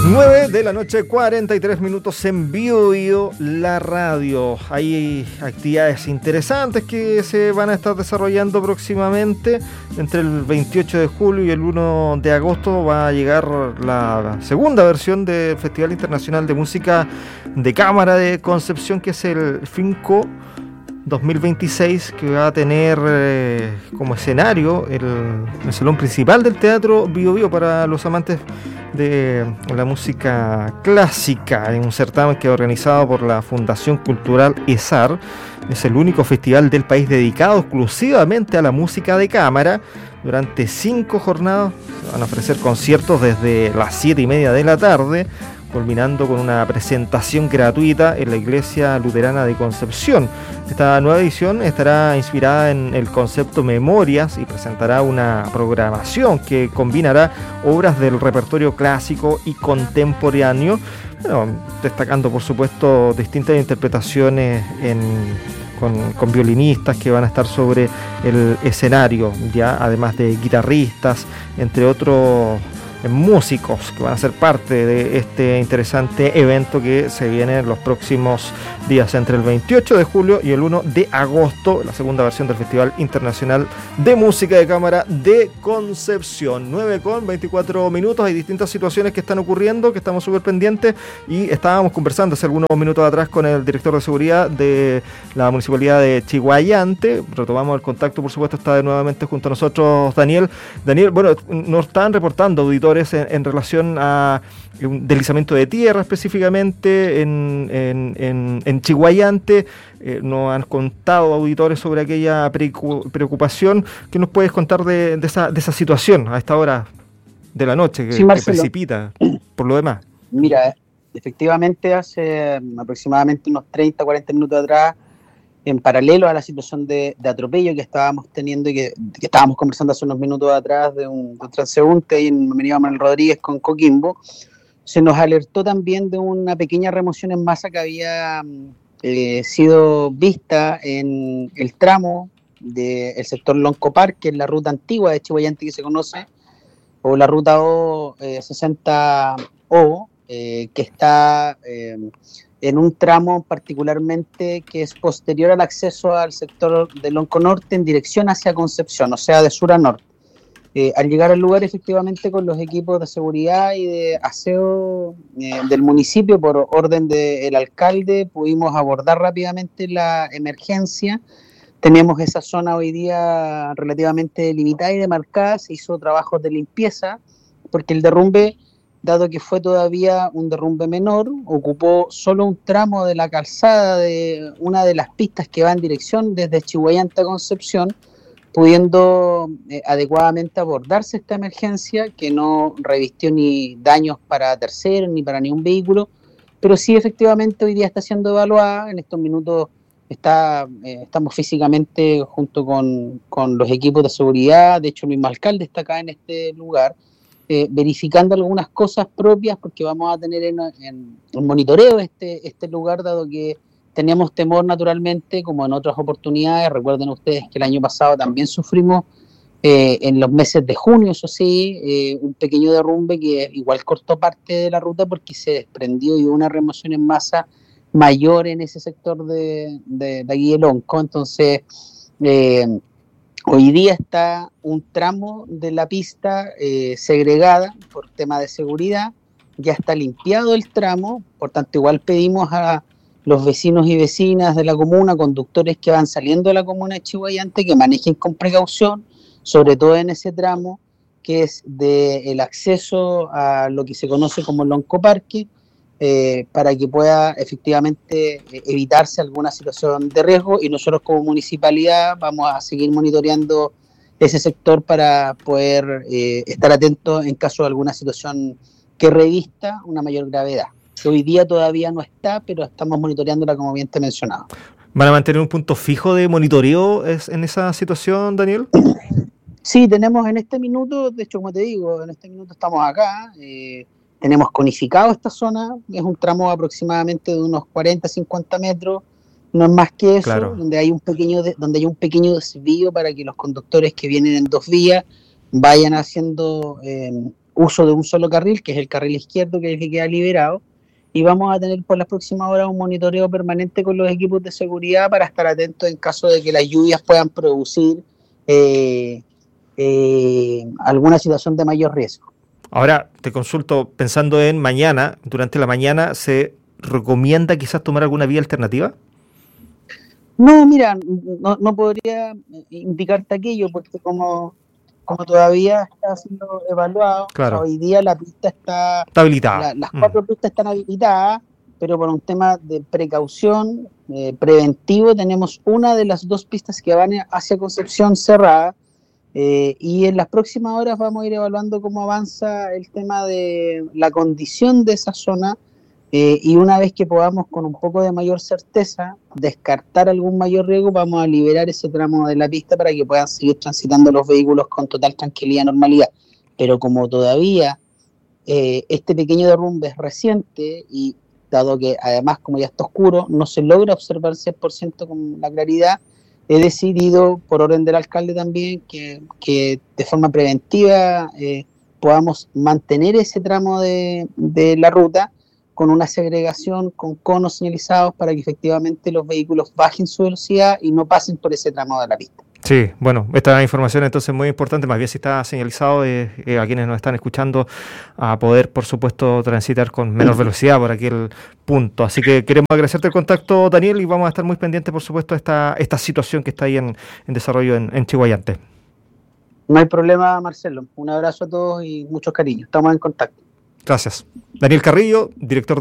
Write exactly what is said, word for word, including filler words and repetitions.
nueve de la noche, cuarenta y tres minutos en Bio Bio, la radio. Hay actividades interesantes que se van a estar desarrollando próximamente. Entre el veintiocho de julio y el uno de agosto va a llegar la segunda versión del Festival Internacional de Música de Cámara de Concepción, que es el FINCO dos mil veintiséis, que va a tener eh, como escenario el, el salón principal del Teatro Bio Bio para los amantes de la música clásica, en un certamen que es organizado por la Fundación Cultural ESAR. Es el único festival del país dedicado exclusivamente a la música de cámara. Durante cinco jornadas se van a ofrecer conciertos desde las siete y media de la tarde, culminando con una presentación gratuita en la Iglesia Luterana de Concepción. Esta nueva edición estará inspirada en el concepto Memorias y presentará una programación que combinará obras del repertorio clásico y contemporáneo, bueno, destacando por supuesto distintas interpretaciones en, con, con violinistas que van a estar sobre el escenario, ya además de guitarristas, entre otros músicos que van a ser parte de este interesante evento que se viene en los próximos días, entre el veintiocho de julio y el uno de agosto, la segunda versión del Festival Internacional de Música de Cámara de Concepción. Nueve con veinticuatro minutos. Hay distintas situaciones que están ocurriendo, que estamos súper pendientes, y estábamos conversando hace algunos minutos atrás con el director de seguridad de la Municipalidad de Chiguayante. Retomamos el contacto, por supuesto, está de nuevamente junto a nosotros Daniel. Daniel, bueno, nos están reportando auditores En, en relación a un deslizamiento de tierra específicamente en, en, en, en Chiguayante. Eh, nos han contado auditores sobre aquella preocupación. ¿Qué nos puedes contar de, de, esa, de esa situación a esta hora de la noche que, sí, que precipita por lo demás? Mira, efectivamente hace aproximadamente unos treinta, cuarenta minutos atrás, en paralelo a la situación de, de atropello que estábamos teniendo y que, que estábamos conversando hace unos minutos atrás de un, de un transeúnte ahí en Avenida Manuel Rodríguez con Coquimbo, se nos alertó también de una pequeña remoción en masa que había eh, sido vista en el tramo del sector Lonco Park, que es la ruta antigua de Chiguayante que se conoce, o la ruta O eh, sesenta O, eh, que está Eh, en un tramo particularmente que es posterior al acceso al sector de Lonco Norte en dirección hacia Concepción, o sea, de sur a norte. Eh, al llegar al lugar, efectivamente, con los equipos de seguridad y de aseo eh, del municipio, por orden del alcalde, pudimos abordar rápidamente la emergencia. Tenemos esa zona hoy día relativamente limitada y demarcada, se hizo trabajos de limpieza, porque el derrumbe, dado que fue todavía un derrumbe menor, ocupó solo un tramo de la calzada de una de las pistas que va en dirección desde Chiguayante a Concepción, pudiendo eh, adecuadamente abordarse esta emergencia, que no revistió ni daños para terceros ni para ningún vehículo, pero sí efectivamente hoy día está siendo evaluada. En estos minutos está, eh, estamos físicamente junto con, con los equipos de seguridad, de hecho el mismo alcalde está acá en este lugar, Eh, verificando algunas cosas propias, porque vamos a tener en, en, en monitoreo este, este lugar, dado que teníamos temor naturalmente, como en otras oportunidades. Recuerden ustedes que el año pasado también sufrimos, eh, en los meses de junio, eso sí, eh, un pequeño derrumbe que igual cortó parte de la ruta porque se desprendió y hubo una remoción en masa mayor en ese sector de, de, de aquí de Lonco. Entonces, eh, hoy día está un tramo de la pista eh, segregada por tema de seguridad, ya está limpiado el tramo, por tanto igual pedimos a los vecinos y vecinas de la comuna, conductores que van saliendo de la comuna de Chiguayante, que manejen con precaución, sobre todo en ese tramo que es del acceso a lo que se conoce como Lonco Parque, eh, para que pueda efectivamente eh, evitarse alguna situación de riesgo, y nosotros como municipalidad vamos a seguir monitoreando ese sector para poder eh, estar atentos en caso de alguna situación que revista una mayor gravedad, que hoy día todavía no está, pero estamos monitoreándola, como bien te he mencionado. ¿Van a mantener un punto fijo de monitoreo en esa situación, Daniel? Sí, tenemos en este minuto, de hecho, como te digo, en este minuto estamos acá, eh, tenemos conificado esta zona, es un tramo aproximadamente de unos cuarenta, cincuenta metros, no es más que eso, claro. donde hay un pequeño de, donde hay un pequeño desvío para que los conductores que vienen en dos vías vayan haciendo eh, uso de un solo carril, que es el carril izquierdo, que es el que queda liberado, y vamos a tener por las próximas horas un monitoreo permanente con los equipos de seguridad para estar atentos en caso de que las lluvias puedan producir eh, eh, alguna situación de mayor riesgo. Ahora, te consulto, pensando en mañana, durante la mañana, ¿se recomienda quizás tomar alguna vía alternativa? No, mira, no, no podría indicarte aquello, porque como, como todavía está siendo evaluado, Claro. o sea, hoy día la pista está, Está habilitada. La, las cuatro mm. pistas están habilitadas, pero por un tema de precaución eh, preventivo tenemos una de las dos pistas que van hacia Concepción cerrada, eh, y en las próximas horas vamos a ir evaluando cómo avanza el tema de la condición de esa zona, eh, y una vez que podamos con un poco de mayor certeza descartar algún mayor riesgo, vamos a liberar ese tramo de la pista para que puedan seguir transitando los vehículos con total tranquilidad y normalidad. Pero como todavía eh, este pequeño derrumbe es reciente y dado que además como ya está oscuro no se logra observar cien por ciento con la claridad, he decidido por orden del alcalde también que, que de forma preventiva eh, podamos mantener ese tramo de, de la ruta con una segregación, con conos señalizados para que efectivamente los vehículos bajen su velocidad y no pasen por ese tramo de la pista. Sí, bueno, esta información entonces es muy importante, más bien si está señalizado eh, eh, a quienes nos están escuchando a poder, por supuesto, transitar con menor velocidad por aquel punto. Así que queremos agradecerte el contacto, Daniel, y vamos a estar muy pendientes, por supuesto, de esta, esta situación que está ahí en, en desarrollo en, en Chiguayante. No hay problema, Marcelo. Un abrazo a todos y muchos cariños. Estamos en contacto. Gracias. Daniel Carrillo, director